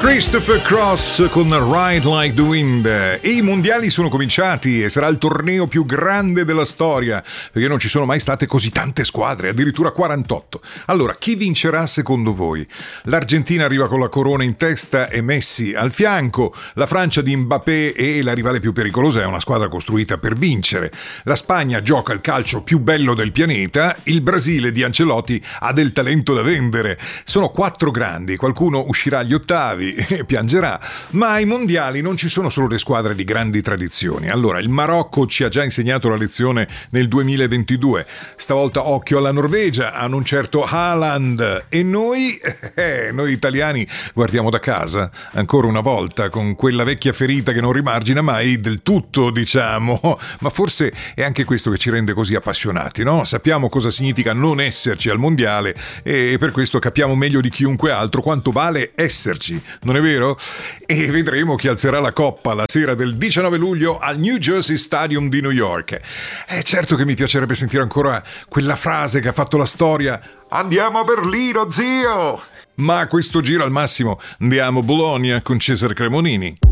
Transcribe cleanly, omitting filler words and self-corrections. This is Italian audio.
Christopher Cross con Ride Like the Wind. E i mondiali sono cominciati e sarà il torneo più grande della storia, perché non ci sono mai state così tante squadre, addirittura 48. Allora, chi vincerà secondo voi? L'Argentina arriva con la corona in testa e Messi al fianco, la Francia di Mbappé e la rivale più pericolosa è una squadra costruita per vincere, la Spagna gioca il calcio più bello del pianeta, il Brasile di Ancelotti ha del talento da vendere. Sono 4 grandi, qualcuno uscirà agli ottavi e piangerà, ma ai mondiali non ci sono solo le squadre di grandi tradizioni. Allora, il Marocco ci ha già insegnato la lezione nel 2022, stavolta occhio alla Norvegia, hanno un certo Haaland, e noi italiani guardiamo da casa, ancora una volta, con quella vecchia ferita che non rimargina mai del tutto, diciamo, ma forse è anche questo che ci rende così appassionati, no? Sappiamo cosa significa non esserci al mondiale e per questo capiamo meglio di chiunque altro quanto vale esserci, non è vero? E vedremo chi alzerà la coppa la sera del 19 luglio al New Jersey Stadium di New York. Certo che mi piacerebbe sentire ancora quella frase che ha fatto la storia: andiamo a Berlino, zio! Ma a questo giro al massimo andiamo a Bologna con Cesare Cremonini.